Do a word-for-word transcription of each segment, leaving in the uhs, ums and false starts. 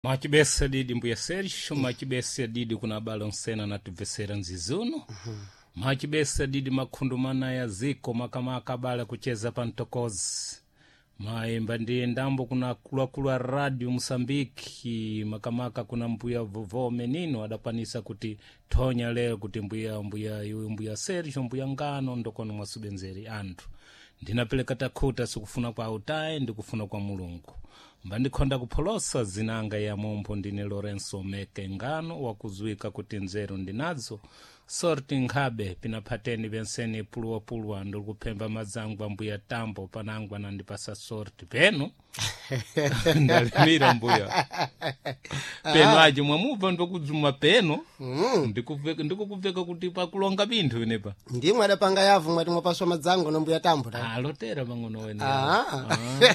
Mwachibesa didi mbuya Sergio, mwachibesa didi kuna balonsena na tuvesera nzizuno. Uh-huh. Mwachibesa didi makundumana ya ziko makamaka bala kucheza pantokozi. Maimba ndiye ndambo kuna kulwa kulwa radio Msambiki makamaka kuna mbuya vovo menino adapanisa kuti tonya leo kuti mbuya mbuya yu mbuya Sergio mbuya ngano ndokono mwasubenzeri antu. Ndinapeleka takuta sikufuna kwa utae ndikufuna kwa Mulungu. Mbandikonda kupolosa zinanga ya mompo ndine Lorenzo Meke ngano wakuzuika kuti nzeru ndinazo sorti nkhabe pinapateni benseni puluwa puluwa ndikupemba mazangwa mbuya tambo panangwa nandipasa sorti peno ndalimira mbuya peno aji mwamuva ndokuzuma peno ndikuveka ndikuveka kuti pakulonga binthu inepa ndimwe adapanga yavu mwati mwapaswa mazango no mbuya tambo ta ah lotera mangono wene ah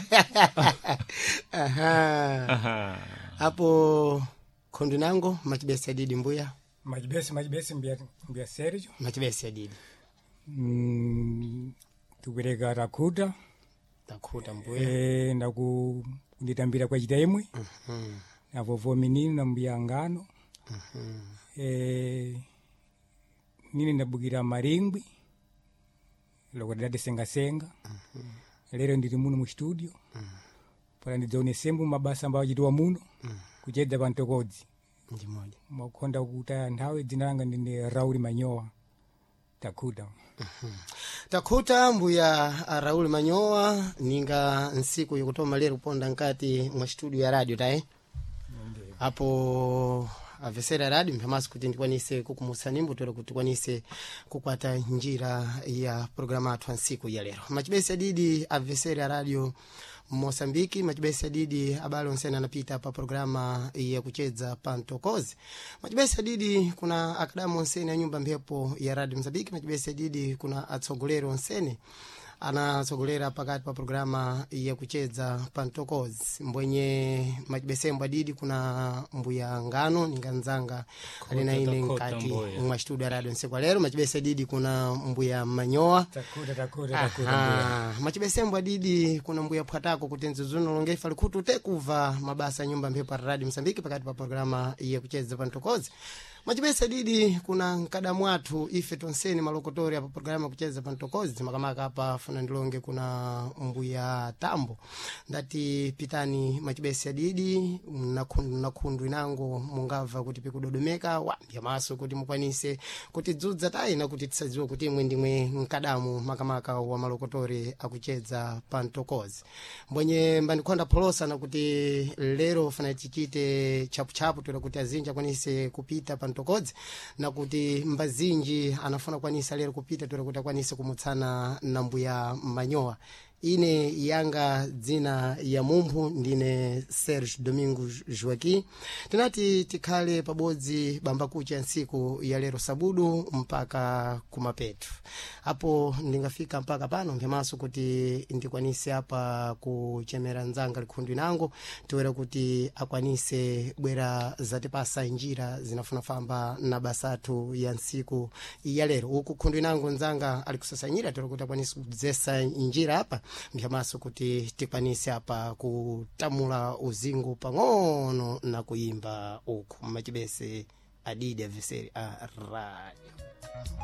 aha aha hapo kondi nango machibesi didi mbuya Majibesi, majibesi mbia, mbia Sergio. Majibesi didi. Mm, tukureka takuta. Takuta mbuya. E, na kunditambira kwa jita imwe. Uh-huh. Na vovo minini na mbia ngano. Uh-huh. E, nini nabukira maringwi. Loko dade senga senga. Uh-huh. Lero ndiri muno mu studio. Uh-huh. Para ndidzone sembu mabasa ambayo jitwa muno. Uh-huh. Kucheda pantokozi. Ndimoja. Mwakonda kuta ndawe dinanga ndine Rauli Manyoa. Takuta. Uh-huh. Takuta mbuya Rauli Manyoa ninga nsiku yokutoma lero ponda nkati mwa studio ya radio tae. Ndiyo. Hapo avesera radio mpamaso kuti ndikwanise kukumusanimbu tole kuti kwanise kukwata njira ya programa atwa nsiku ya lero. Machibesi didi avesera radio Mosambiki machibesi didi abalo nsena napita pa programa ya kucheza pantokozi. Machibesi didi kuna akadamu nsena nyumba mpepo ya radio Mosambiki. Machibesi didi kuna atsogolero nsene ana sogolera pakati pa programa ya kucheza pantokozi. Mbwenye machibesi mbadidi kuna mbuya ngano ninganzanga alina ine nkati mwa studio radio nsiku lero. Machibesi didi kuna mbuya Manyoa. Takuta takuta takuta mbuya. Machibesi mbadidi kuna mbuya Pwatako kutenzo zuno longefa likutu tekuva mabasa nyumba mpepo radio Msambiki pakati pa programa ya kucheza pantokozi. Machibesi didi kuna nkadamu watu ife tonseni malokotori hapa programa kucheza pantokozi makamaka hapa Fernandilonge kuna mbuya tambo ndati pitani machibesi didi nakundu nakundu inango mungava kuti pikudodomeka wambia maso kuti mukwanise kuti dzudza tai na kuti tsadziwa kuti imwe ndimwe nkadamu makamaka wa malokotori akucheza pantokozi. Mbonye mbandikonda polosa na kuti lero fana tichite chapu chapu tole kuti azinja kwanise kupita pantokozi na kuti mbazinji anafuna kwanisa lero kupita tole kuti kwanise kumutsana na mbuya Manyoa. Ine yanga dzina ya mumpu ndine Serge Domingo Joaquim. Tinati tikale pabodzi bamba kucha nsiku ya lero sabudu mpaka kumapetu. Hapo ndingafika mpaka pano mpemaso kuti ndikwanise hapa kuchemera nzanga likundu nango tuwera kuti akwanise bwera zatipasa njira zinafuna famba na basatu ya nsiku ya lero. Uku kundu nango nzanga alikusasanyira tuwera kuti akwanise kudzesa njira hapa mpemaso kuti tikwanise hapa kutamula uzingu pang'ono na kuimba uku machibese adidi aveseri a radio.